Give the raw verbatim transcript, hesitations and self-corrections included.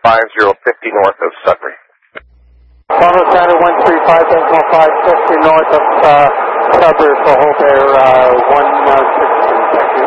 five zero fifty north of Sudbury. Toronto Center one three five decimal five fifty north of uh, Sudbury for Hope Air uh, one sixteen. Thank you.